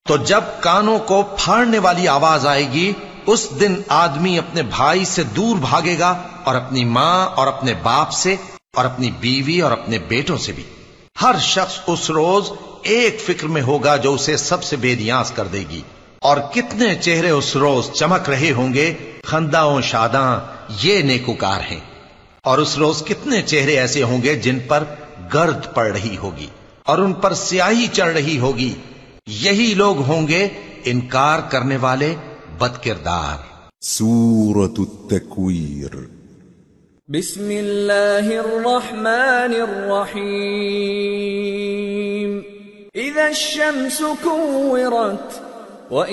तो जब कानों को फाड़ने वाली आवाज आएगी, उस दिन आदमी अपने भाई से दूर भागेगा और अपनी मां और अपने बाप से और अपनी बीवी और अपने बेटों से भी। हर शख्स उस रोज एक फिक्र में होगा जो उसे सबसे बेनियाज कर देगी। और कितने चेहरे उस रोज चमक रहे होंगे, खंदाओं शादां ये नेकुकार हैं। और उस रोज कितने चेहरे ऐसे होंगे जिन पर गर्द पड़ रही होगी और उन पर स्याही चढ़ रही होगी। यही लोग होंगे इनकार करने वाले बदकिरदार। सूरतुत तक्वीर। बिस्मिल्लाहिर रहमानिर रहीम। इज़ा अश-शम्सु कुव्विरत